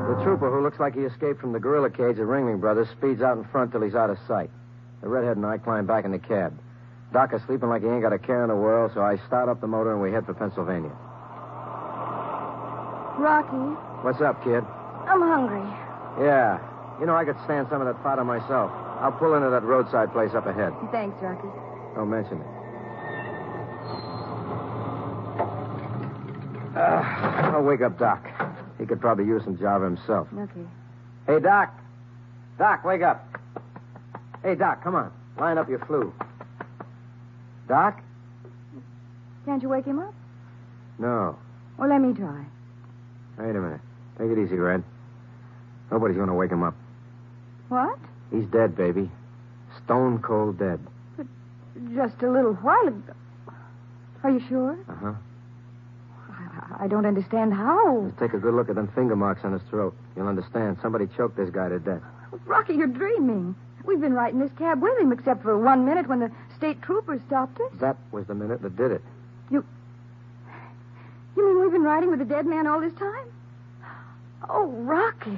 The trooper, who looks like he escaped from the gorilla cage at Ringling Brothers, speeds out in front till he's out of sight. The redhead and I climb back in the cab. Doc is sleeping like he ain't got a care in the world, so I start up the motor and we head for Pennsylvania. Rocky, What's up, kid? I'm hungry. Yeah. You know, I could stand some of that fodder myself. I'll pull into that roadside place up ahead. Thanks, Rocky. Don't mention it. I'll wake up Doc. He could probably use some Java himself. Okay. Hey, Doc. Doc, wake up. Hey, Doc, come on. Line up your flu. Doc? Can't you wake him up? No. Well, let me try. Wait a minute. Take it easy, Red. Nobody's going to wake him up. What? He's dead, baby. Stone cold dead. But just a little while ago. Are you sure? Uh-huh. I don't understand how. Just take a good look at them finger marks on his throat. You'll understand. Somebody choked this guy to death. Rocky, you're dreaming. We've been right in this cab with him, except for 1 minute when the state troopers stopped us. That was the minute that did it. You mean we've been riding with a dead man all this time? Oh, Rocky.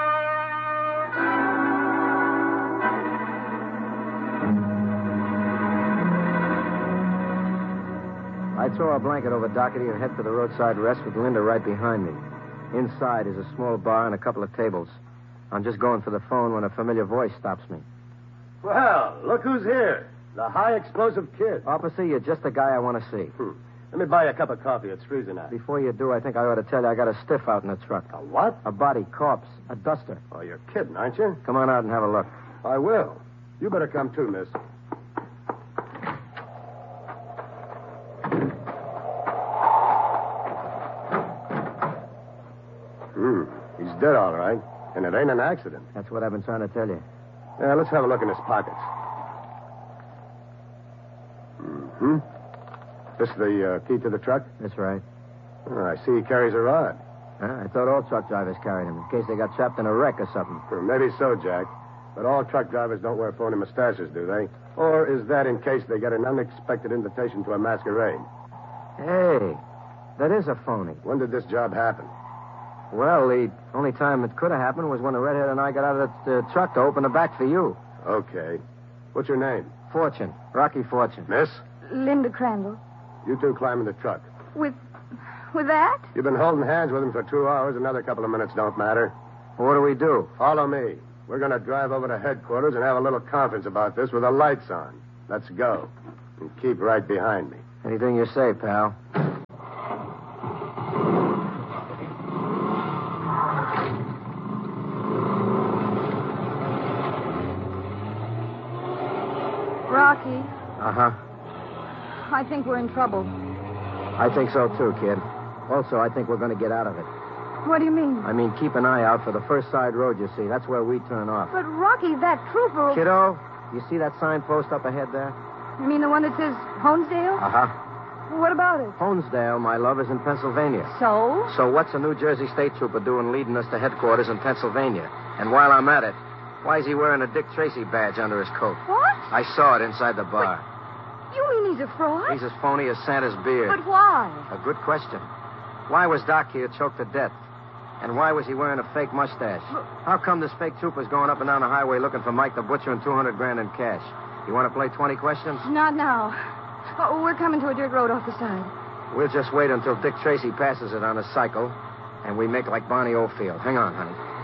I throw a blanket over Doherty and head for the roadside rest with Linda right behind me. Inside is a small bar and a couple of tables. I'm just going for the phone when a familiar voice stops me. Well, look who's here. The high-explosive kid. Officer, you're just the guy I want to see. Let me buy you a cup of coffee. It's freezing out. Before you do, I think I ought to tell you I got a stiff out in the truck. A what? A body, corpse, a duster. Oh, you're kidding, aren't you? Come on out and have a look. I will. You better come too, miss. He's dead, all right. And it ain't an accident. That's what I've been trying to tell you. Yeah, let's have a look in his pockets. Mm-hmm. This the key to the truck? That's right. Oh, I see he carries a rod. I thought all truck drivers carried them in case they got trapped in a wreck or something. Well, maybe so, Jack. But all truck drivers don't wear phony mustaches, do they? Or is that in case they get an unexpected invitation to a masquerade? Hey, that is a phony. When did this job happen? Well, the only time it could have happened was when the redhead and I got out of that truck to open the back for you. Okay. What's your name? Fortune. Rocky Fortune. Miss? Linda Crandall. You two climb in the truck. With that? You've been holding hands with him for 2 hours. Another couple of minutes don't matter. Well, what do we do? Follow me. We're going to drive over to headquarters and have a little conference about this with the lights on. Let's go. And keep right behind me. Anything you say, pal. Rocky, Uh-huh. I think we're in trouble. I think so, too, kid. Also, I think we're going to get out of it. What do you mean? I mean, keep an eye out for the first side road you see. That's where we turn off. But, Rocky, that trooper... Kiddo, you see that signpost up ahead there? You mean the one that says Honesdale? Uh-huh. What about it? Honesdale, my love, is in Pennsylvania. So? So what's a New Jersey state trooper doing leading us to headquarters in Pennsylvania? And while I'm at it, why is he wearing a Dick Tracy badge under his coat? What? I saw it inside the bar. You mean he's a fraud? He's as phony as Santa's beard. But why? A good question. Why was Doc here choked to death? And why was he wearing a fake mustache? How come this fake trooper's going up and down the highway looking for Mike the Butcher and 200 grand in cash? You want to play 20 questions? Not now. Oh, we're coming to a dirt road off the side. We'll just wait until Dick Tracy passes it on his cycle, and we make like Barney Oldfield. Hang on, honey.